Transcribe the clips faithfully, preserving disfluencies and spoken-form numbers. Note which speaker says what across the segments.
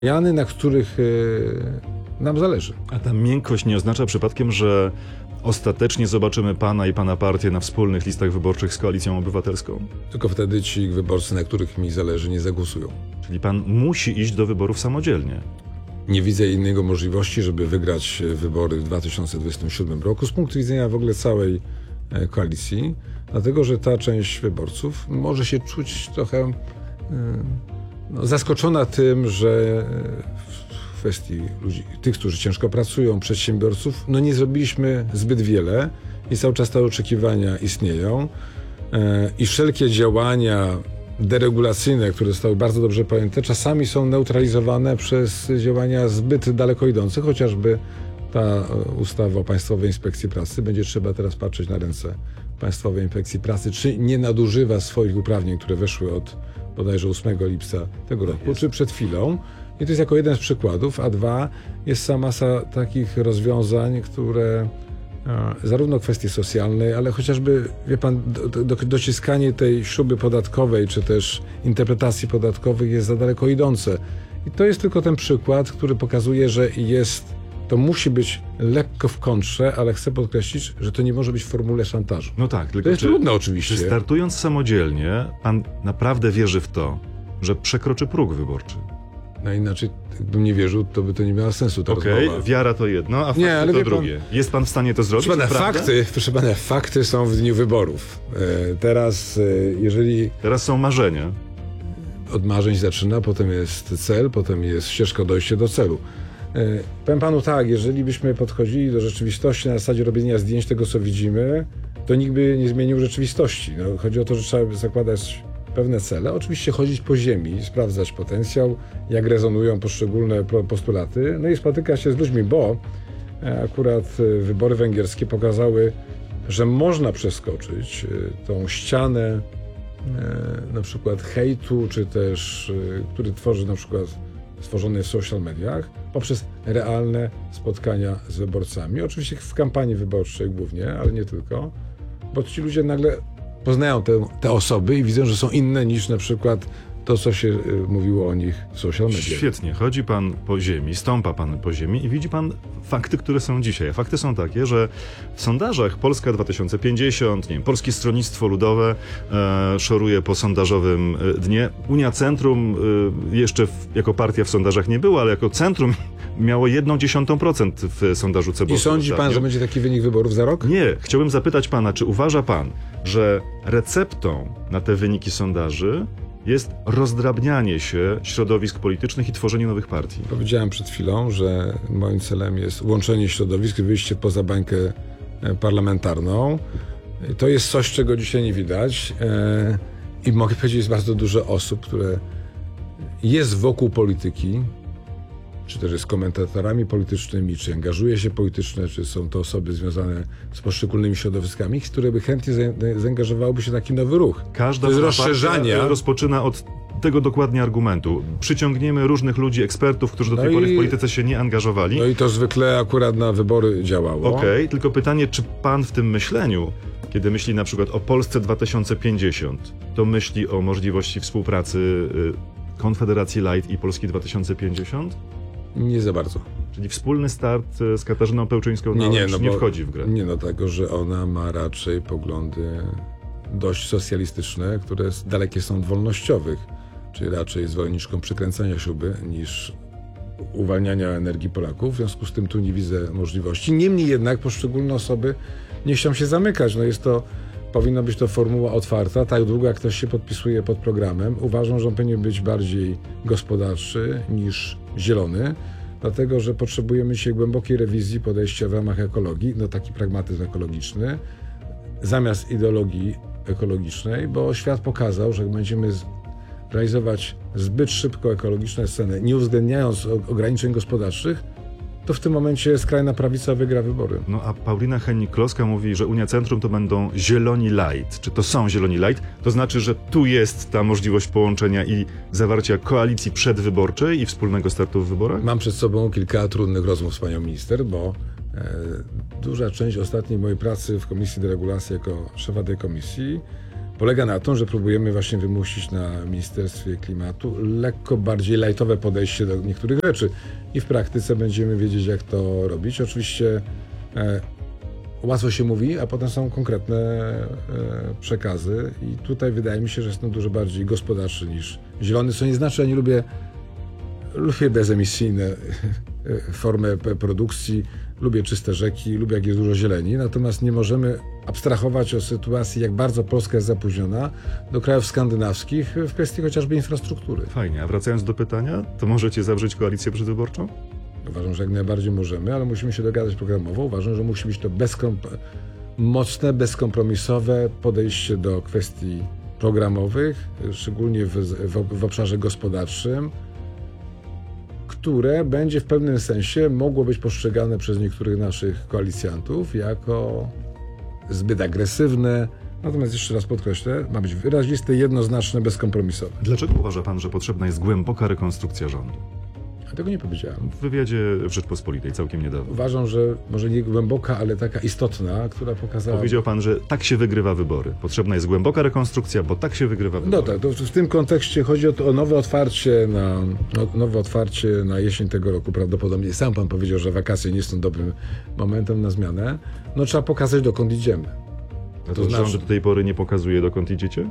Speaker 1: Jany, na których y, nam zależy.
Speaker 2: A ta miękkość nie oznacza przypadkiem, że ostatecznie zobaczymy pana i pana partię na wspólnych listach wyborczych z Koalicją Obywatelską?
Speaker 1: Tylko wtedy ci wyborcy, na których mi zależy, nie zagłosują.
Speaker 2: Czyli pan musi iść do wyborów samodzielnie.
Speaker 1: Nie widzę innego możliwości, żeby wygrać wybory w dwa tysiące dwudziestym siódmym roku z punktu widzenia w ogóle całej koalicji, dlatego że ta część wyborców może się czuć trochę y, no, zaskoczona tym, że w kwestii ludzi, tych, którzy ciężko pracują, przedsiębiorców, no nie zrobiliśmy zbyt wiele i cały czas te oczekiwania istnieją y, i wszelkie działania deregulacyjne, które zostały bardzo dobrze pojęte, czasami są neutralizowane przez działania zbyt daleko idące, chociażby ta ustawa o Państwowej Inspekcji Pracy. Będzie trzeba teraz patrzeć na ręce Państwowej Inspekcji Pracy, czy nie nadużywa swoich uprawnień, które weszły od bodajże ósmego lipca tego roku, jest. czy przed chwilą. I to jest jako jeden z przykładów, a dwa, jest cała masa takich rozwiązań, które zarówno kwestii socjalnej, ale chociażby, wie pan, do, do, dociskanie tej śruby podatkowej, czy też interpretacji podatkowych jest za daleko idące. I to jest tylko ten przykład, który pokazuje, że jest, to musi być lekko w kontrze, ale chcę podkreślić, że to nie może być w formule szantażu.
Speaker 2: No tak, tylko
Speaker 1: to jest
Speaker 2: czy,
Speaker 1: trudne oczywiście.
Speaker 2: Czy startując samodzielnie, pan naprawdę wierzy w to, że przekroczy próg wyborczy?
Speaker 1: No inaczej, gdybym nie wierzył, to by to nie miało sensu.
Speaker 2: Okej, okay, wiara to jedno, a fakty nie, ale to drugie. Pan, jest pan w stanie to zrobić?
Speaker 1: Proszę pana, fakty, proszę pana, fakty są w dniu wyborów. E, teraz, e, jeżeli...
Speaker 2: Teraz są marzenia.
Speaker 1: Od marzeń zaczyna, potem jest cel, potem jest ścieżka dojścia do celu. E, powiem panu tak, jeżeli byśmy podchodzili do rzeczywistości na zasadzie robienia zdjęć tego, co widzimy, to nikt by nie zmienił rzeczywistości. No, chodzi o to, że trzeba zakładać pewne cele. Oczywiście chodzić po ziemi, sprawdzać potencjał, jak rezonują poszczególne postulaty, no i spotykać się z ludźmi, bo akurat wybory węgierskie pokazały, że można przeskoczyć tą ścianę na przykład hejtu, czy też, który tworzy na przykład stworzony w social mediach, poprzez realne spotkania z wyborcami. Oczywiście w kampanii wyborczej głównie, ale nie tylko, bo ci ludzie nagle poznają te, te osoby i widzą, że są inne niż na przykład to, co się y, mówiło o nich w social mediach.
Speaker 2: Świetnie. Chodzi pan po ziemi, stąpa pan po ziemi i widzi pan fakty, które są dzisiaj. A fakty są takie, że w sondażach Polska dwa tysiące pięćdziesiąt, nie wiem, Polskie Stronnictwo Ludowe e, szoruje po sondażowym dnie. Unia Centrum e, jeszcze w, jako partia w sondażach nie była, ale jako centrum miało jedną dziesiątą procent w sondażu Cebosu.
Speaker 1: I sądzi pan, że będzie taki wynik wyborów za rok?
Speaker 2: Nie. Chciałbym zapytać pana, czy uważa pan, że receptą na te wyniki sondaży jest rozdrabnianie się środowisk politycznych i tworzenie nowych partii? Powiedziałem
Speaker 1: przed chwilą, że moim celem jest łączenie środowisk i wyjście poza bańkę parlamentarną. To jest coś, czego dzisiaj nie widać. I mogę powiedzieć, jest bardzo dużo osób, które jest wokół polityki, czy też jest komentatorami politycznymi, czy angażuje się politycznie, czy są to osoby związane z poszczególnymi środowiskami, które by chętnie zaangażowałyby się w taki nowy ruch.
Speaker 2: Każda
Speaker 1: to jest rozszerzania.
Speaker 2: Rozpoczyna od tego dokładnie argumentu. Przyciągniemy różnych ludzi, ekspertów, którzy do tej no pory i, w polityce się nie angażowali.
Speaker 1: No i to zwykle akurat na wybory działało.
Speaker 2: Okej, okay, tylko pytanie, czy pan w tym myśleniu, kiedy myśli na przykład o Polsce dwa tysiące pięćdziesiąt, to myśli o możliwości współpracy Konfederacji Light i Polski dwa tysiące pięćdziesiąt?
Speaker 1: Nie za bardzo.
Speaker 2: Czyli wspólny start z Katarzyną Pełczyńską nie, nie, no nie wchodzi w grę?
Speaker 1: Nie, no tego, że ona ma raczej poglądy dość socjalistyczne, które dalekie są od wolnościowych, czyli raczej zwolenniczką przykręcania śruby niż uwalniania energii Polaków. W związku z tym tu nie widzę możliwości. Niemniej jednak poszczególne osoby nie chcą się zamykać. No jest to, powinna być to formuła otwarta, tak długo jak ktoś się podpisuje pod programem. Uważam, że on powinien być bardziej gospodarczy niż zielony, dlatego że potrzebujemy dzisiaj głębokiej rewizji podejścia w ramach ekologii, no taki pragmatyzm ekologiczny, zamiast ideologii ekologicznej, bo świat pokazał, że jak będziemy z, realizować zbyt szybko ekologiczne sceny, nie uwzględniając ograniczeń gospodarczych, to w tym momencie skrajna prawica wygra wybory.
Speaker 2: No a Paulina Hennig-Kloska mówi, że Unia Centrum to będą zieloni light. Czy to są zieloni light? To znaczy, że tu jest ta możliwość połączenia i zawarcia koalicji przedwyborczej i wspólnego startu w wyborach?
Speaker 1: Mam przed sobą kilka trudnych rozmów z panią minister, bo e, duża część ostatniej mojej pracy w Komisji Deregulacji jako szefa tej komisji polega na tym, że próbujemy właśnie wymusić na Ministerstwie Klimatu lekko bardziej lajtowe podejście do niektórych rzeczy i w praktyce będziemy wiedzieć, jak to robić. Oczywiście e, łatwo się mówi, a potem są konkretne e, przekazy i tutaj wydaje mi się, że jestem dużo bardziej gospodarczy niż zielony, co nie znaczy, że nie lubię, lubię bezemisyjne formy produkcji, lubię czyste rzeki, lubię jak jest dużo zieleni, natomiast nie możemy abstrahować o sytuacji, jak bardzo Polska jest zapóźniona do krajów skandynawskich w kwestii chociażby infrastruktury.
Speaker 2: Fajnie, a wracając do pytania, to możecie zawrzeć koalicję przedwyborczą?
Speaker 1: Uważam, że jak najbardziej możemy, ale musimy się dogadać programowo. Uważam, że musi być to bezkomp- mocne, bezkompromisowe podejście do kwestii programowych, szczególnie w, w, w obszarze gospodarczym, które będzie w pewnym sensie mogło być postrzegane przez niektórych naszych koalicjantów jako zbyt agresywne. Natomiast jeszcze raz podkreślę, ma być wyraziste, jednoznaczne, bezkompromisowe.
Speaker 2: Dlaczego uważa pan, że potrzebna jest głęboka rekonstrukcja rządu?
Speaker 1: A tego nie powiedziałem.
Speaker 2: W wywiadzie w Rzeczpospolitej całkiem niedawno.
Speaker 1: Uważam, że może nie głęboka, ale taka istotna, która pokazała...
Speaker 2: Powiedział pan, że tak się wygrywa wybory. Potrzebna jest głęboka rekonstrukcja, bo tak się wygrywa wybory.
Speaker 1: No tak, to w tym kontekście chodzi o, to, o nowe otwarcie na no, nowe otwarcie na jesień tego roku. Prawdopodobnie sam pan powiedział, że wakacje nie są dobrym momentem na zmianę. No trzeba pokazać, dokąd idziemy.
Speaker 2: A to
Speaker 1: to znaczy-
Speaker 2: rząd do tej pory nie pokazuje, dokąd idziecie?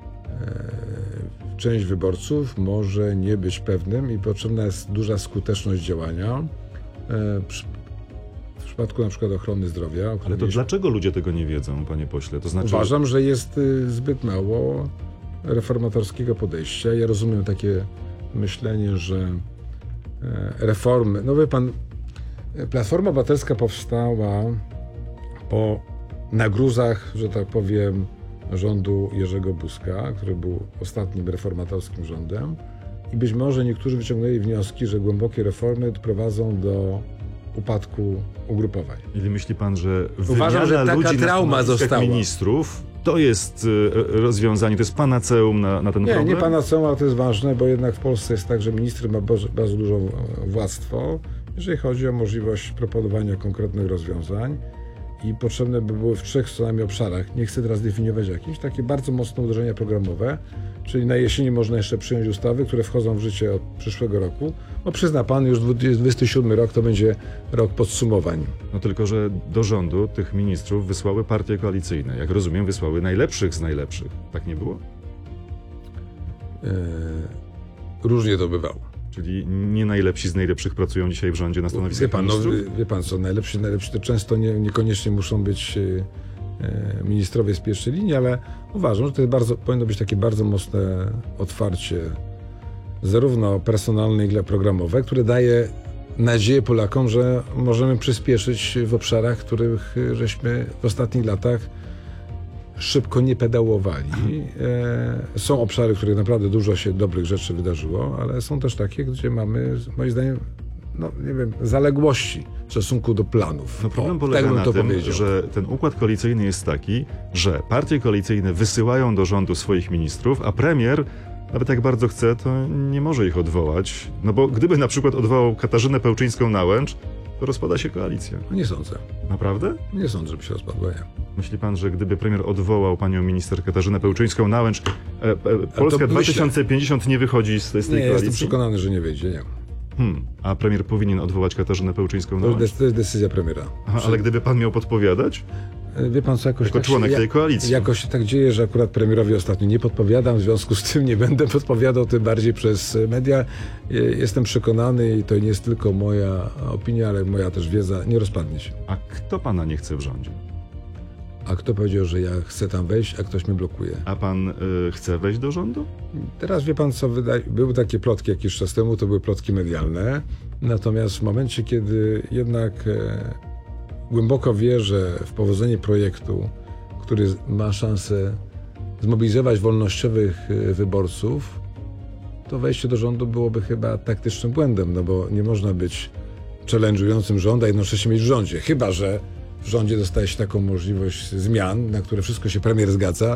Speaker 1: Część wyborców może nie być pewnym i potrzebna jest duża skuteczność działania. E, przy, w przypadku na przykład ochrony zdrowia. o
Speaker 2: Ale
Speaker 1: którym
Speaker 2: to
Speaker 1: mieliśmy-
Speaker 2: dlaczego ludzie tego nie wiedzą, panie pośle? To znaczy...
Speaker 1: Uważam, że jest y, zbyt mało reformatorskiego podejścia. Ja rozumiem takie myślenie, że e, reformy... No wie pan, Platforma Obywatelska powstała po nagruzach, że tak powiem, rządu Jerzego Buzka, który był ostatnim reformatorskim rządem i być może niektórzy wyciągnęli wnioski, że głębokie reformy prowadzą do upadku ugrupowań.
Speaker 2: Ili myśli pan, że
Speaker 1: Uważam, że
Speaker 2: wymiana
Speaker 1: taka
Speaker 2: ludzi na
Speaker 1: trauma
Speaker 2: stanowiskach
Speaker 1: została.
Speaker 2: ministrów to jest y, rozwiązanie, to jest panaceum na, na ten
Speaker 1: Nie,
Speaker 2: problem?
Speaker 1: nie panaceum, ale to jest ważne, bo jednak w Polsce jest tak, że minister ma bardzo, bardzo dużo władztwo, jeżeli chodzi o możliwość proponowania konkretnych rozwiązań i potrzebne by były w trzech co najmniej obszarach, nie chcę teraz definiować jakichś, takie bardzo mocne uderzenia programowe, czyli na jesieni można jeszcze przyjąć ustawy, które wchodzą w życie od przyszłego roku, bo przyzna pan, już dwudziesty siódmy rok to będzie rok podsumowań.
Speaker 2: No tylko, że do rządu tych ministrów wysłały partie koalicyjne. Jak rozumiem, wysłały najlepszych z najlepszych. Tak nie było?
Speaker 1: Eee, różnie to bywało.
Speaker 2: Czyli nie najlepsi z najlepszych pracują dzisiaj w rządzie na
Speaker 1: Wie
Speaker 2: stanowiskach
Speaker 1: pan, no,
Speaker 2: ministrów?
Speaker 1: wie pan co, najlepsi, najlepsi to często nie, niekoniecznie muszą być e, ministrowie z pierwszej linii, ale uważam, że to jest bardzo, powinno być takie bardzo mocne otwarcie, zarówno personalne, jak i programowe, które daje nadzieję Polakom, że możemy przyspieszyć w obszarach, których żeśmy w ostatnich latach szybko nie pedałowali. E, są obszary, w których naprawdę dużo się dobrych rzeczy wydarzyło, ale są też takie, gdzie mamy, moim zdaniem, no nie wiem, zaległości w stosunku do planów.
Speaker 2: No problem
Speaker 1: O,
Speaker 2: polega
Speaker 1: tak bym
Speaker 2: na
Speaker 1: to
Speaker 2: tym,
Speaker 1: powiedział.
Speaker 2: że ten układ koalicyjny jest taki, że partie koalicyjne wysyłają do rządu swoich ministrów, a premier, nawet jak bardzo chce, to nie może ich odwołać. No bo gdyby na przykład odwołał Katarzynę Pełczyńską-Nałęcz, to rozpada się koalicja.
Speaker 1: Nie sądzę.
Speaker 2: Naprawdę?
Speaker 1: Nie sądzę, żeby się rozpadła. Nie.
Speaker 2: Myśli pan, że gdyby premier odwołał panią minister Katarzynę Pełczyńską-Nałęcz, e, e, Polska dwa tysiące pięćdziesiąt nie wychodzi z, z tej
Speaker 1: Nie,
Speaker 2: koalicji?
Speaker 1: jestem przekonany, że nie wyjdzie. Nie.
Speaker 2: Hmm. A premier powinien odwołać Katarzynę
Speaker 1: To,
Speaker 2: Pełczyńską-Nałęcz?
Speaker 1: jest- to jest decyzja premiera.
Speaker 2: Aha, ale gdyby pan miał podpowiadać?
Speaker 1: Wie pan co, jakoś
Speaker 2: Jako
Speaker 1: tak
Speaker 2: członek
Speaker 1: się,
Speaker 2: tej koalicji.
Speaker 1: Jakoś się tak dzieje, że akurat premierowi ostatnio nie podpowiadam, w związku z tym nie będę podpowiadał, tym bardziej przez media. Jestem przekonany i to nie jest tylko moja opinia, ale moja też wiedza, nie rozpadnie się.
Speaker 2: A kto pana nie chce w rządzie?
Speaker 1: A kto powiedział, że ja chcę tam wejść, a ktoś mnie blokuje?
Speaker 2: A pan y, chce wejść do rządu?
Speaker 1: Teraz wie pan co, wydaje, były takie plotki jakiś czas temu, to były plotki medialne, natomiast w momencie, kiedy jednak e, głęboko wierzę w powodzenie projektu, który ma szansę zmobilizować wolnościowych e, wyborców, to wejście do rządu byłoby chyba taktycznym błędem, no bo nie można być challenge'ującym rząd, a jednocześnie mieć w rządzie, chyba że w rządzie dostaje się taką możliwość zmian, na które wszystko się premier zgadza,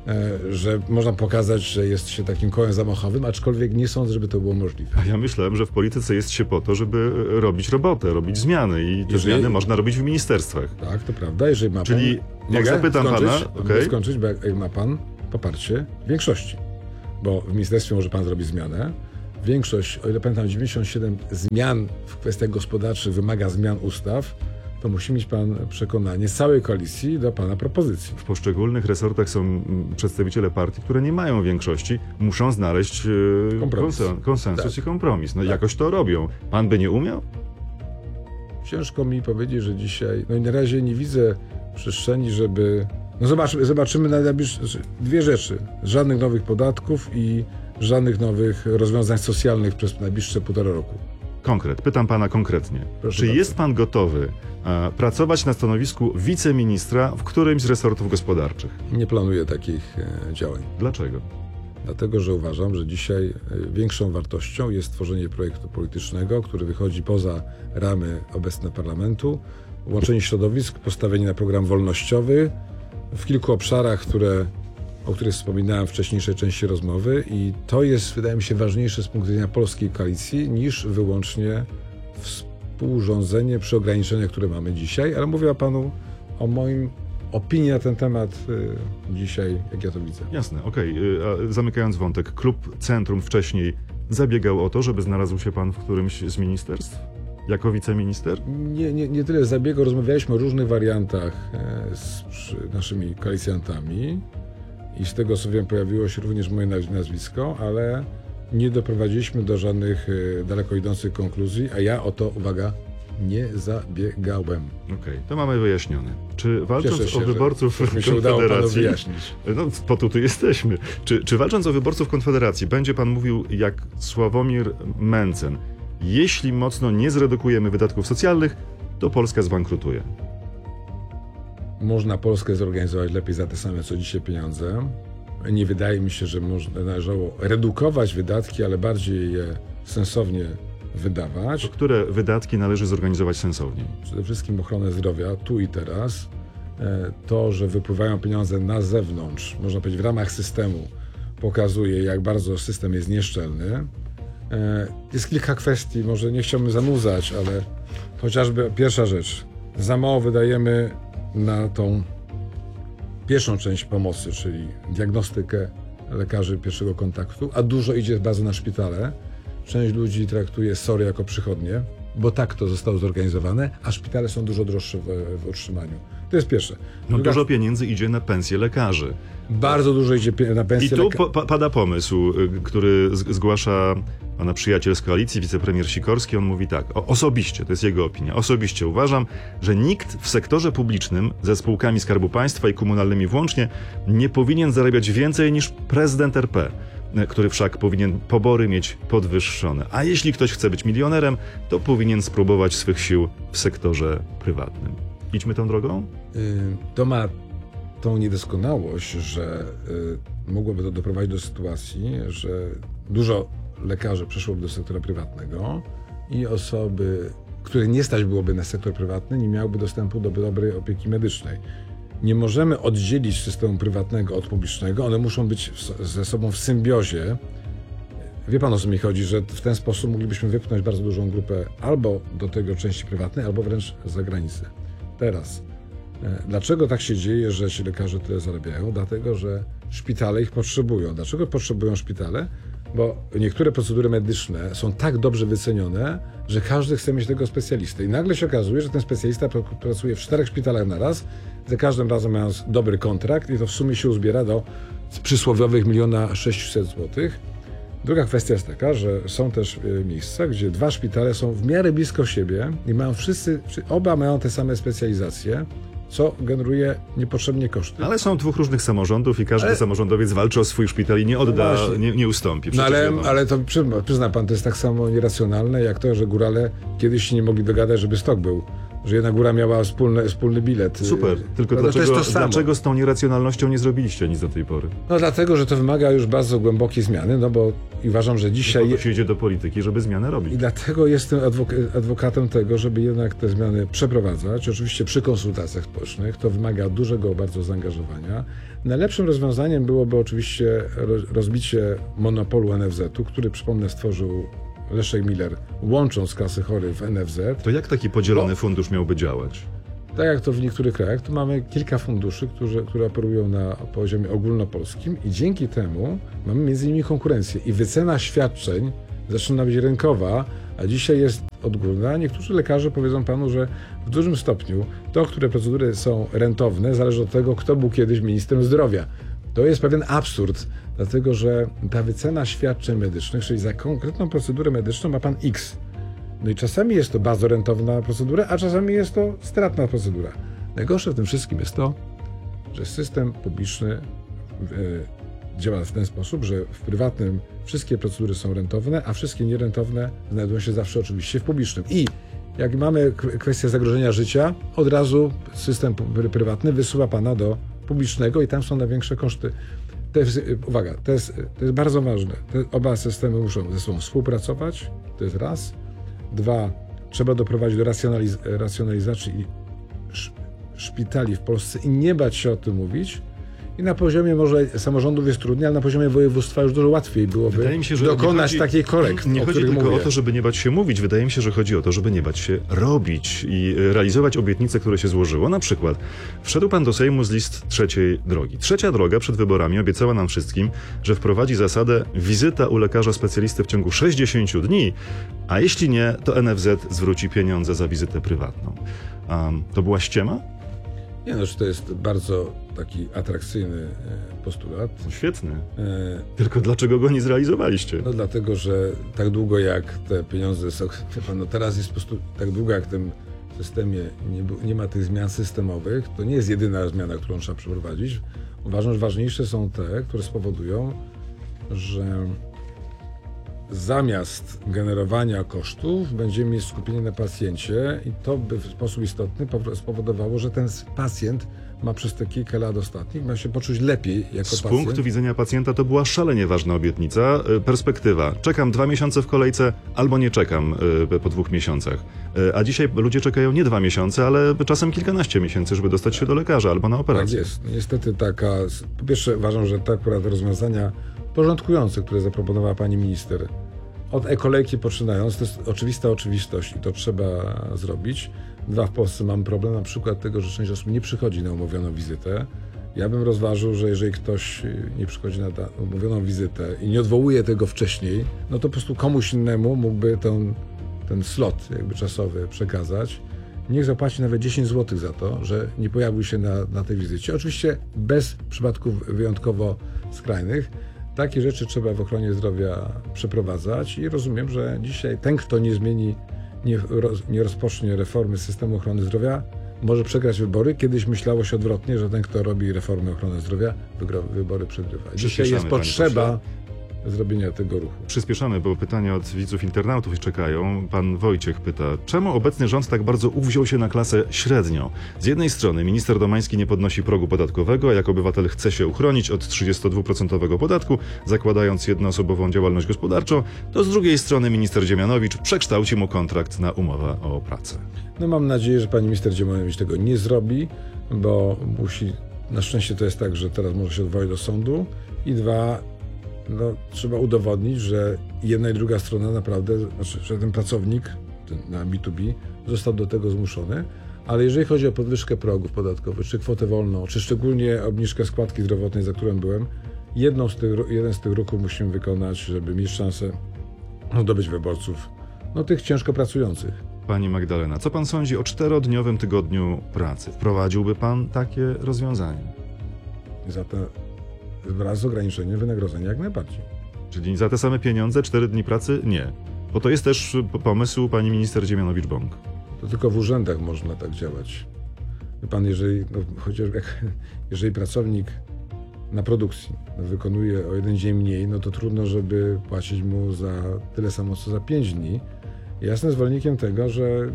Speaker 1: że można pokazać, że jest się takim kołem zamachowym, aczkolwiek nie sądzę, żeby to było możliwe.
Speaker 2: A ja myślałem, że w polityce jest się po to, żeby robić robotę, robić zmiany i te
Speaker 1: Jeżeli-
Speaker 2: zmiany można robić w ministerstwach.
Speaker 1: Tak, to prawda, jeżeli ma
Speaker 2: Czyli
Speaker 1: pan...
Speaker 2: jak
Speaker 1: Mogę
Speaker 2: zapytam
Speaker 1: skończyć?
Speaker 2: pana,
Speaker 1: Mogę
Speaker 2: okej.
Speaker 1: skończyć, bo jak, jak ma pan poparcie większości. Bo w ministerstwie może pan zrobić zmianę. Większość, o ile pamiętam, dziewięćdziesiąt siedem zmian w kwestiach gospodarczych wymaga zmian ustaw, to musi mieć pan przekonanie całej koalicji do pana propozycji.
Speaker 2: W poszczególnych resortach są mm, przedstawiciele partii, które nie mają większości, muszą znaleźć e,
Speaker 1: Kompromis.
Speaker 2: konsen- konsensus
Speaker 1: Tak.
Speaker 2: i kompromis. No
Speaker 1: Tak.
Speaker 2: jakoś to robią. Pan by nie umiał?
Speaker 1: Ciężko mi powiedzieć, że dzisiaj, no i na razie nie widzę przestrzeni, żeby... No zobaczymy, zobaczymy na najbliższe dwie rzeczy. Żadnych nowych podatków i żadnych nowych rozwiązań socjalnych przez najbliższe półtora roku.
Speaker 2: Konkret. Pytam pana konkretnie.
Speaker 1: Proszę
Speaker 2: Czy
Speaker 1: bardzo.
Speaker 2: jest pan gotowy e, pracować na stanowisku wiceministra w którymś z resortów gospodarczych?
Speaker 1: Nie planuję takich e, działań.
Speaker 2: Dlaczego?
Speaker 1: Dlatego, że uważam, że dzisiaj e, większą wartością jest tworzenie projektu politycznego, który wychodzi poza ramy obecne parlamentu, łączenie środowisk, postawienie na program wolnościowy w kilku obszarach, które, o których wspominałem w wcześniejszej części rozmowy, i to jest, wydaje mi się, ważniejsze z punktu widzenia polskiej koalicji niż wyłącznie współrządzenie przy ograniczeniach, które mamy dzisiaj, ale mówię panu o moim opinii na ten temat y, dzisiaj, jak ja to widzę.
Speaker 2: Jasne, okej. Y, a Zamykając wątek, klub Centrum wcześniej zabiegał o to, żeby znalazł się pan w którymś z ministerstw? Jako wiceminister?
Speaker 1: Nie, nie, nie tyle zabiegu, rozmawialiśmy o różnych wariantach e, z przy naszymi koalicjantami i z tego, co wiem, pojawiło się również moje naz- nazwisko, ale nie doprowadziliśmy do żadnych e, daleko idących konkluzji, a ja o to, uwaga, nie zabiegałem.
Speaker 2: Okej, to mamy wyjaśnione. Czy walcząc
Speaker 1: Cieszę się,
Speaker 2: o
Speaker 1: że
Speaker 2: wyborców
Speaker 1: coś mi się udało panu
Speaker 2: Konfederacji...
Speaker 1: wyjaśnić.
Speaker 2: No, po to tu jesteśmy. Czy, czy walcząc o wyborców Konfederacji, będzie pan mówił jak Sławomir Mencen, jeśli mocno nie zredukujemy wydatków socjalnych, to Polska zbankrutuje?
Speaker 1: Można Polskę zorganizować lepiej za te same, co dzisiaj pieniądze. Nie wydaje mi się, że można, należało redukować wydatki, ale bardziej je sensownie wydawać.
Speaker 2: To które wydatki należy zorganizować sensowniej?
Speaker 1: Przede wszystkim ochronę zdrowia, tu i teraz. E, To, że wypływają pieniądze na zewnątrz, można powiedzieć w ramach systemu, pokazuje, jak bardzo system jest nieszczelny. E, Jest kilka kwestii, może nie chciałbym zanudzać, ale chociażby pierwsza rzecz. Za mało wydajemy na tą pierwszą część pomocy, czyli diagnostykę lekarzy pierwszego kontaktu, a dużo idzie bardzo na szpitale. Część ludzi traktuje S O R jako przychodnie, bo tak to zostało zorganizowane, a szpitale są dużo droższe w, w utrzymaniu. To jest pierwsze.
Speaker 2: No,
Speaker 1: Druga-
Speaker 2: dużo pieniędzy idzie na pensje lekarzy.
Speaker 1: Bardzo dużo idzie pie- na
Speaker 2: I
Speaker 1: pensje.
Speaker 2: tu
Speaker 1: leka-
Speaker 2: po, pa- pada pomysł, y, który z- zgłasza pana przyjaciel z koalicji, wicepremier Sikorski. On mówi tak, o, osobiście, to jest jego opinia, osobiście uważam, że nikt w sektorze publicznym ze spółkami Skarbu Państwa i komunalnymi włącznie nie powinien zarabiać więcej niż prezydent R P, y, który wszak powinien pobory mieć podwyższone. A jeśli ktoś chce być milionerem, to powinien spróbować swych sił w sektorze prywatnym. Idźmy tą drogą?
Speaker 1: Y, To ma tą niedoskonałość, że y, mogłoby to doprowadzić do sytuacji, że dużo lekarzy przeszłoby do sektora prywatnego i osoby, które nie stać byłoby na sektor prywatny, nie miałyby dostępu do dobrej opieki medycznej. Nie możemy oddzielić systemu prywatnego od publicznego, one muszą być w, ze sobą w symbiozie. Wie pan, o co mi chodzi, że w ten sposób moglibyśmy wypchnąć bardzo dużą grupę albo do tego części prywatnej, albo wręcz za granicę. Teraz, e, dlaczego tak się dzieje, że ci lekarze tyle zarabiają? Dlatego, że szpitale ich potrzebują. Dlaczego potrzebują szpitale? Bo niektóre procedury medyczne są tak dobrze wycenione, że każdy chce mieć tego specjalistę. I nagle się okazuje, że ten specjalista pr- pracuje w czterech szpitalach na raz, za każdym razem mając dobry kontrakt i to w sumie się uzbiera do przysłowiowych miliona sześćset złotych. Druga kwestia jest taka, że są też y, miejsca, gdzie dwa szpitale są w miarę blisko siebie i mają wszyscy, czy oba mają te same specjalizacje, co generuje niepotrzebnie koszty.
Speaker 2: Ale są dwóch różnych samorządów i każdy
Speaker 1: Ale-
Speaker 2: samorządowiec walczy o swój szpital i nie odda,
Speaker 1: No właśnie.
Speaker 2: nie, nie ustąpi.
Speaker 1: No
Speaker 2: Przecież
Speaker 1: ale,
Speaker 2: wiadomo.
Speaker 1: ale to przyzna, przyzna pan, to jest tak samo nieracjonalne, jak to, że górale kiedyś się nie mogli dogadać, żeby stok był. Że jedna góra miała wspólny, wspólny bilet.
Speaker 2: Super, tylko
Speaker 1: No to
Speaker 2: dlaczego,
Speaker 1: jest to samo.
Speaker 2: dlaczego z tą nieracjonalnością nie zrobiliście nic do tej pory?
Speaker 1: No dlatego, że to wymaga już bardzo głębokiej zmiany, no bo i uważam, że
Speaker 2: Po
Speaker 1: dzisiaj...
Speaker 2: to się idzie do polityki, żeby zmianę robić.
Speaker 1: I dlatego jestem adwok- adwokatem tego, żeby jednak te zmiany przeprowadzać. Oczywiście przy konsultacjach społecznych to wymaga dużego bardzo zaangażowania. Najlepszym rozwiązaniem byłoby oczywiście ro- rozbicie monopolu N F Z-u, który, przypomnę, stworzył Leszek Miller, łącząc kasy chorych w N F Z.
Speaker 2: To jak taki podzielony
Speaker 1: Bo-
Speaker 2: fundusz miałby działać?
Speaker 1: tak jak to w niektórych krajach, to mamy kilka funduszy, które, które operują na poziomie ogólnopolskim i dzięki temu mamy między innymi konkurencję i wycena świadczeń zaczyna być rynkowa, a dzisiaj jest odgórna. Niektórzy lekarze powiedzą panu, że w dużym stopniu to, które procedury są rentowne, zależy od tego, kto był kiedyś ministrem zdrowia. To jest pewien absurd, dlatego że ta wycena świadczeń medycznych, czyli za konkretną procedurę medyczną ma pan X. No i czasami jest to bardzo rentowna procedura, a czasami jest to stratna procedura. Najgorsze w tym wszystkim jest to, że system publiczny e, działa w ten sposób, że w prywatnym wszystkie procedury są rentowne, a wszystkie nierentowne znajdują się zawsze oczywiście w publicznym. I jak mamy kwestię zagrożenia życia, od razu system prywatny wysuwa pana do publicznego i tam są największe koszty. To jest, uwaga, to jest, to jest bardzo ważne. Te oba systemy muszą ze sobą współpracować, to jest raz. Dwa, trzeba doprowadzić do racjonaliz- racjonalizacji sz- szpitali w Polsce i nie bać się o tym mówić. I na poziomie może samorządów jest trudniej, ale na poziomie województwa już dużo łatwiej byłoby
Speaker 2: Wydaje mi się, że
Speaker 1: dokonać
Speaker 2: chodzi,
Speaker 1: takiej korekt,
Speaker 2: Nie
Speaker 1: o
Speaker 2: chodzi
Speaker 1: których
Speaker 2: tylko
Speaker 1: mówię.
Speaker 2: o to, żeby nie bać się mówić. Wydaje mi się, że chodzi o to, żeby nie bać się robić i realizować obietnice, które się złożyło. Na przykład wszedł pan do Sejmu z list trzeciej drogi. Trzecia droga przed wyborami obiecała nam wszystkim, że wprowadzi zasadę wizyta u lekarza specjalisty w ciągu sześćdziesięciu dni, a jeśli nie, to N F Z zwróci pieniądze za wizytę prywatną. Um, to była ściema?
Speaker 1: Nie no, że to jest bardzo taki atrakcyjny e, postulat.
Speaker 2: Świetny.
Speaker 1: E,
Speaker 2: Tylko dlaczego go nie zrealizowaliście?
Speaker 1: No dlatego, że tak długo jak te pieniądze są, wie pan, no teraz jest po prostu tak długo jak w tym systemie nie, bu- nie ma tych zmian systemowych, to nie jest jedyna zmiana, którą trzeba przeprowadzić. Uważam, że ważniejsze są te, które spowodują, że zamiast generowania kosztów będziemy mieć skupienie na pacjencie i to by w sposób istotny powo- spowodowało, że ten pacjent ma przez te kilka lat ostatnich ma się poczuć lepiej jako
Speaker 2: Z
Speaker 1: pacjent.
Speaker 2: punktu widzenia pacjenta to była szalenie ważna obietnica. Y, Perspektywa. Czekam dwa miesiące w kolejce, albo nie czekam y, po dwóch miesiącach. Y, A dzisiaj ludzie czekają nie dwa miesiące, ale czasem kilkanaście miesięcy, żeby dostać się do lekarza albo na
Speaker 1: Tak
Speaker 2: operację.
Speaker 1: jest. Niestety taka, po pierwsze uważam, że te akurat rozwiązania porządkujące, które zaproponowała pani minister, od e-kolejki poczynając, to jest oczywista oczywistość i to trzeba zrobić. Dwa, w Polsce mam problem na przykład tego, że część osób nie przychodzi na umówioną wizytę. Ja bym rozważył, że jeżeli ktoś nie przychodzi na ta umówioną wizytę i nie odwołuje tego wcześniej, no to po prostu komuś innemu mógłby ten, ten slot jakby czasowy przekazać. Niech zapłaci nawet dziesięć złotych za to, że nie pojawił się na, na tej wizycie. Oczywiście bez przypadków wyjątkowo skrajnych. Takie rzeczy trzeba w ochronie zdrowia przeprowadzać i rozumiem, że dzisiaj ten, kto nie zmieni, nie, roz, nie rozpocznie reformy systemu ochrony zdrowia, może przegrać wybory. Kiedyś myślało się odwrotnie, że ten, kto robi reformę ochrony zdrowia, wygra, wybory przegrywa. Dzisiaj
Speaker 2: Przyspieszamy,
Speaker 1: jest
Speaker 2: panie
Speaker 1: potrzeba zrobienia tego ruchu.
Speaker 2: Przyspieszamy, bo pytania od widzów internautów czekają. Pan Wojciech pyta, czemu obecny rząd tak bardzo uwziął się na klasę średnią? Z jednej strony minister Domański nie podnosi progu podatkowego, a jako obywatel chce się uchronić od trzydziestodwuprocentowego podatku, zakładając jednoosobową działalność gospodarczą, to z drugiej strony minister Dziemianowicz przekształci mu kontrakt na umowę o pracę.
Speaker 1: No mam nadzieję, że pani minister Dziemianowicz tego nie zrobi, bo musi, na szczęście to jest tak, że teraz może się odwołać do sądu i dwa, no, trzeba udowodnić, że jedna i druga strona naprawdę, znaczy, że ten pracownik ten na B dwa B został do tego zmuszony, ale jeżeli chodzi o podwyżkę progów podatkowych, czy kwotę wolną, czy szczególnie obniżkę składki zdrowotnej, za którą byłem, jedną z tych, jeden z tych ruchów musimy wykonać, żeby mieć szansę zdobyć wyborców, no tych ciężko pracujących.
Speaker 2: Pani Magdalena, co pan sądzi o czterodniowym tygodniu pracy? Wprowadziłby pan takie rozwiązanie?
Speaker 1: Za to wraz z ograniczeniem wynagrodzenia jak najbardziej.
Speaker 2: Czyli za te same pieniądze cztery dni pracy? Nie. Bo to jest też p- pomysł pani minister Dziemianowicz-Bąk.
Speaker 1: To tylko w urzędach można tak działać. Wie pan, jeżeli, no, chociaż jak, jeżeli pracownik na produkcji wykonuje o jeden dzień mniej, no to trudno, żeby płacić mu za tyle samo, co za pięć dni. Ja jestem zwolennikiem tego, że y,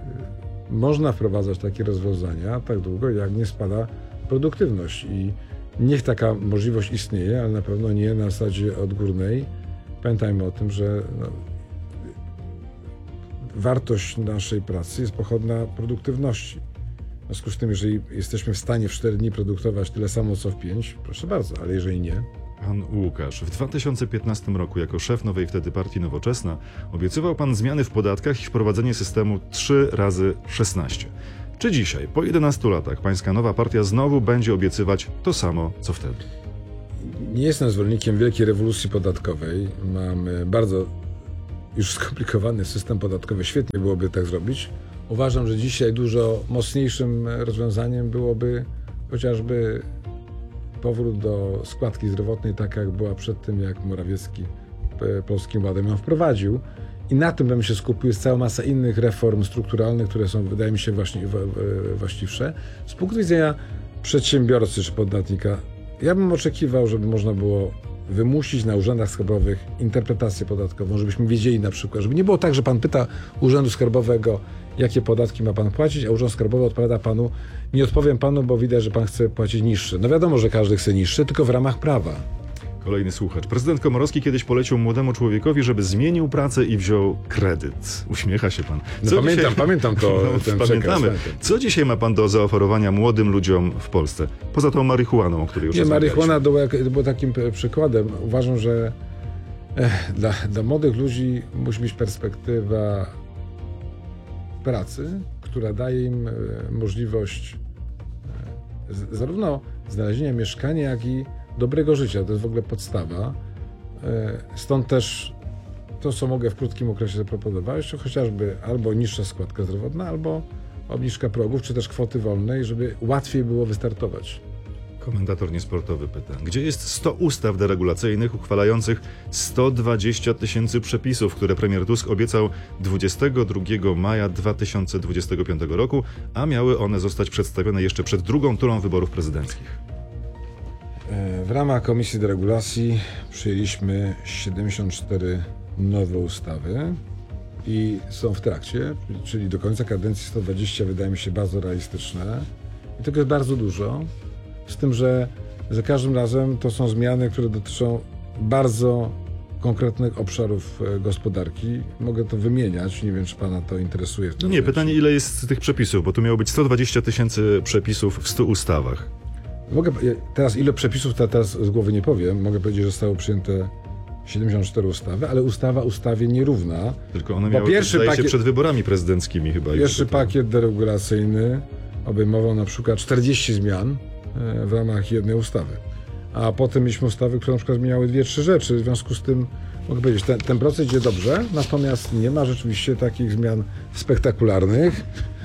Speaker 1: można wprowadzać takie rozwiązania tak długo, jak nie spada produktywność. I niech taka możliwość istnieje, ale na pewno nie na zasadzie odgórnej. Pamiętajmy o tym, że no, wartość naszej pracy jest pochodna produktywności. W związku z tym, jeżeli jesteśmy w stanie w cztery dni produkować tyle samo, co w pięć, proszę bardzo, ale jeżeli nie,
Speaker 2: Pan Łukasz, w dwa tysiące piętnastym roku jako szef nowej wtedy partii Nowoczesna obiecywał pan zmiany w podatkach i wprowadzenie systemu trzy razy szesnaście. Czy dzisiaj, po jedenastu latach, pańska nowa partia znowu będzie obiecywać to samo, co wtedy?
Speaker 1: Nie jestem zwolennikiem wielkiej rewolucji podatkowej. Mamy bardzo już skomplikowany system podatkowy. Świetnie byłoby tak zrobić. Uważam, że dzisiaj dużo mocniejszym rozwiązaniem byłoby chociażby powrót do składki zdrowotnej, tak jak była przed tym, jak Morawiecki Polskim Ładem ją wprowadził. I na tym bym się skupił. Jest cała masa innych reform strukturalnych, które są, wydaje mi się, właśnie właściwsze. Z punktu widzenia przedsiębiorcy czy podatnika, ja bym oczekiwał, żeby można było wymusić na urzędach skarbowych interpretację podatkową, żebyśmy wiedzieli na przykład, żeby nie było tak, że pan pyta urzędu skarbowego, jakie podatki ma pan płacić, a urząd skarbowy odpowiada panu, nie odpowiem panu, bo widać, że pan chce płacić niższe. No wiadomo, że każdy chce niższe, tylko w ramach prawa.
Speaker 2: Kolejny słuchacz. Prezydent Komorowski kiedyś polecił młodemu człowiekowi, żeby zmienił pracę i wziął kredyt. Uśmiecha się pan.
Speaker 1: No pamiętam, pamiętam to.
Speaker 2: No,
Speaker 1: ten
Speaker 2: pamiętamy.
Speaker 1: przekaz.
Speaker 2: Co dzisiaj ma pan do zaoferowania młodym ludziom w Polsce? Poza tą marihuaną, o której już
Speaker 1: Nie,
Speaker 2: rozmawialiśmy.
Speaker 1: marihuana była, była takim przykładem. Uważam, że eh, dla, dla młodych ludzi musi być perspektywa pracy, która daje im e, możliwość e, z, zarówno znalezienia mieszkania, jak i dobrego życia. To jest w ogóle podstawa. E, stąd też to, co mogę w krótkim okresie zaproponować, to chociażby albo niższa składka zdrowotna, albo obniżka progów, czy też kwoty wolnej, żeby łatwiej było wystartować.
Speaker 2: Komentator niesportowy pyta, gdzie jest sto ustaw deregulacyjnych uchwalających sto dwadzieścia tysięcy przepisów, które premier Tusk obiecał dwudziestego drugiego maja dwa tysiące dwudziestego piątego roku, a miały one zostać przedstawione jeszcze przed drugą turą wyborów prezydenckich?
Speaker 1: W ramach Komisji Deregulacji przyjęliśmy siedemdziesiąt cztery nowe ustawy i są w trakcie, czyli do końca kadencji sto dwadzieścia wydaje mi się bardzo realistyczne. I tego jest bardzo dużo, z tym, że za każdym razem to są zmiany, które dotyczą bardzo konkretnych obszarów gospodarki. Mogę to wymieniać, nie wiem, czy pana to interesuje. W tym
Speaker 2: Nie,
Speaker 1: momencie.
Speaker 2: pytanie, ile jest tych przepisów, bo tu miało być sto dwadzieścia tysięcy przepisów w stu ustawach.
Speaker 1: Mogę, teraz ile przepisów, to teraz z głowy nie powiem. Mogę powiedzieć, że zostało przyjęte siedemdziesiąt cztery ustawy, ale ustawa ustawie nierówna.
Speaker 2: Tylko one
Speaker 1: Bo
Speaker 2: miały,
Speaker 1: pierwszy
Speaker 2: zdaje się,
Speaker 1: pakiet-
Speaker 2: przed wyborami prezydenckimi chyba.
Speaker 1: Pierwszy
Speaker 2: już to-
Speaker 1: pakiet deregulacyjny obejmował na przykład czterdzieści zmian e, w ramach jednej ustawy. A potem mieliśmy ustawy, które na przykład zmieniały dwie, trzy rzeczy. W związku z tym mogę powiedzieć, ten, ten proces idzie dobrze, natomiast nie ma rzeczywiście takich zmian spektakularnych.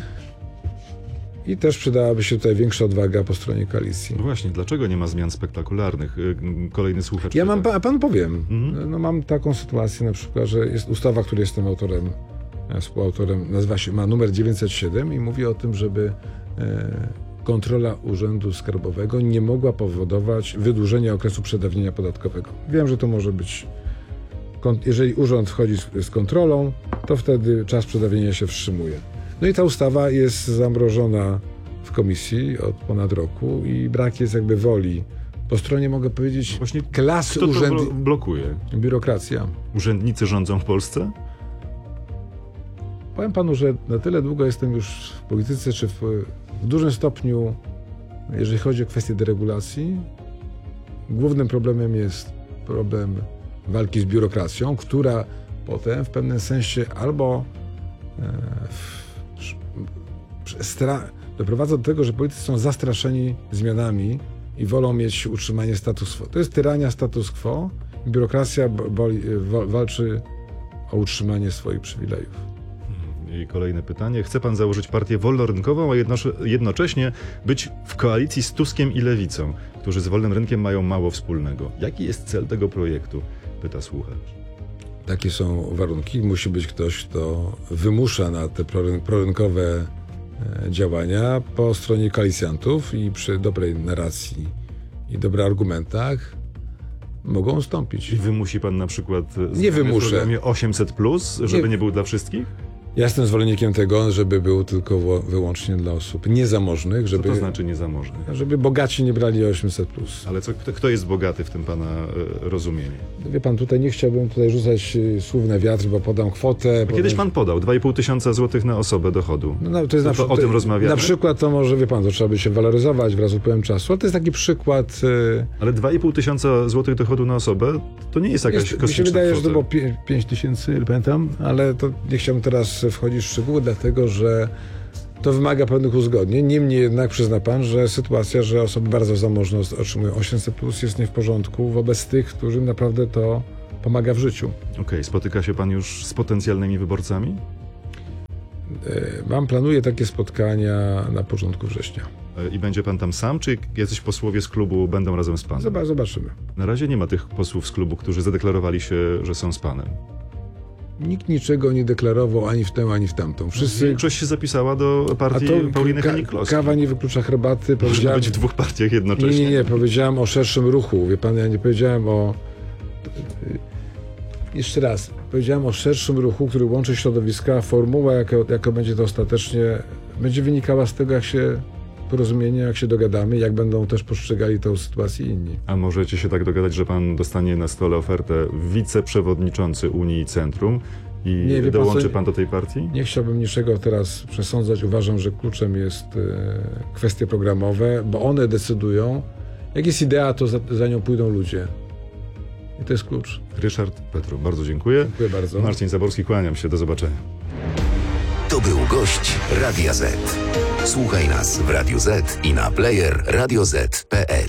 Speaker 1: I też przydałaby się tutaj większa odwaga po stronie koalicji.
Speaker 2: No właśnie, dlaczego nie ma zmian spektakularnych? Y, Kolejny słuchacz.
Speaker 1: Ja
Speaker 2: pyta.
Speaker 1: mam, a pan powiem,
Speaker 2: Mhm.
Speaker 1: no mam taką sytuację na przykład, że jest ustawa, której jestem autorem, e, współautorem, nazywa się, ma numer dziewięćset siedem i mówi o tym, żeby e, kontrola Urzędu Skarbowego nie mogła powodować wydłużenia okresu przedawnienia podatkowego. Wiem, że to może być, kon- jeżeli urząd wchodzi z, z kontrolą, to wtedy czas przedawnienia się wstrzymuje. No i ta ustawa jest zamrożona w komisji od ponad roku i brak jest jakby woli po stronie, mogę powiedzieć,
Speaker 2: Właśnie
Speaker 1: klasy
Speaker 2: Kto to
Speaker 1: urzędu.
Speaker 2: blo- blokuje?
Speaker 1: Biurokracja.
Speaker 2: Urzędnicy rządzą w Polsce?
Speaker 1: Powiem panu, że na tyle długo jestem już w polityce, czy w, w dużym stopniu, jeżeli chodzi o kwestię deregulacji, głównym problemem jest problem walki z biurokracją, która potem w pewnym sensie albo e, w, w, stra, doprowadza do tego, że politycy są zastraszeni zmianami i wolą mieć utrzymanie status quo. To jest tyrania status quo. Biurokracja boli, wa, walczy o utrzymanie swoich przywilejów.
Speaker 2: I kolejne pytanie. Chce pan założyć partię wolnorynkową, a jednocze- jednocześnie być w koalicji z Tuskiem i Lewicą, którzy z wolnym rynkiem mają mało wspólnego. Jaki jest cel tego projektu? Pyta słuchacz.
Speaker 1: Takie są warunki. Musi być ktoś, kto wymusza na te proryn- prorynkowe e, działania po stronie koalicjantów i przy dobrej narracji i dobrych argumentach mogą ustąpić.
Speaker 2: I wymusi pan na przykład z-
Speaker 1: Nie
Speaker 2: w
Speaker 1: wymuszę.
Speaker 2: programie osiemset plus, żeby nie.
Speaker 1: Nie.
Speaker 2: był dla wszystkich?
Speaker 1: Ja jestem zwolennikiem tego, żeby był tylko wo- wyłącznie dla osób niezamożnych,
Speaker 2: Co
Speaker 1: żeby,
Speaker 2: to znaczy niezamożny?
Speaker 1: żeby bogaci nie brali osiemset plus.
Speaker 2: Ale co, kto, kto jest bogaty w tym pana e, rozumieniu?
Speaker 1: Wie pan, tutaj nie chciałbym tutaj rzucać y, słów na wiatr, bo podam kwotę.
Speaker 2: Kiedyś
Speaker 1: powiem-
Speaker 2: pan podał dwa i pół tysiąca złotych na osobę dochodu.
Speaker 1: No, no, to jest
Speaker 2: To
Speaker 1: na,
Speaker 2: to
Speaker 1: przykład-
Speaker 2: o tym rozmawiamy?
Speaker 1: Na przykład to może, wie pan, to trzeba by się waloryzować wraz z upływem czasu, ale to jest taki przykład. y,
Speaker 2: Ale dwa i pół tysiąca złotych dochodu na osobę to nie jest jakaś
Speaker 1: Jest, mi się
Speaker 2: kosmiczna
Speaker 1: wydaje, że
Speaker 2: kwota.
Speaker 1: to było pięć tysięcy, ile pamiętam, ale to nie chciałbym teraz wchodzić w szczegóły, dlatego że to wymaga pewnych uzgodnień. Niemniej jednak przyzna pan, że sytuacja, że osoby bardzo zamożne otrzymują osiemset plus jest nie w porządku wobec tych, którym naprawdę to pomaga w życiu.
Speaker 2: Okej, spotyka się pan już z potencjalnymi wyborcami?
Speaker 1: Mam, planuję takie spotkania na początku września.
Speaker 2: E, I będzie pan tam sam, czy jacyś posłowie z klubu będą razem z panem?
Speaker 1: Zob- Zobaczymy.
Speaker 2: Na razie nie ma tych posłów z klubu, którzy zadeklarowali się, że są z panem.
Speaker 1: Nikt niczego nie deklarował ani w tę, ani w tamtą. Wszyscy...
Speaker 2: Większość się zapisała do partii Pauliny
Speaker 1: ka-
Speaker 2: Hennig-Kloski.
Speaker 1: kawa nie wyklucza herbaty.
Speaker 2: Można
Speaker 1: Powiedziałem...
Speaker 2: być w dwóch partiach
Speaker 1: Nie,
Speaker 2: jednocześnie.
Speaker 1: nie, nie. Powiedziałem o szerszym ruchu. Wie pan, ja nie powiedziałem o... Jeszcze raz. Powiedziałem o szerszym ruchu, który łączy środowiska. Formuła, jaka, jaka będzie to ostatecznie, będzie wynikała z tego, jak się porozumienie, jak się dogadamy, jak będą też postrzegali tę sytuację inni.
Speaker 2: A możecie się tak dogadać, że pan dostanie na stole ofertę wiceprzewodniczący Unii i Centrum i
Speaker 1: Nie, wie pan
Speaker 2: dołączy
Speaker 1: co,
Speaker 2: pan do tej partii?
Speaker 1: Nie chciałbym niczego teraz przesądzać. Uważam, że kluczem jest e, kwestie programowe, bo one decydują. Jak jest idea, to za, za nią pójdą ludzie. I to jest klucz.
Speaker 2: Ryszard Petru, bardzo dziękuję.
Speaker 1: Dziękuję bardzo.
Speaker 2: Marcin Zaborski, kłaniam się. Do zobaczenia.
Speaker 3: To był gość Radia Z. Słuchaj nas w Radio Z i na player radio zet kropka pe el.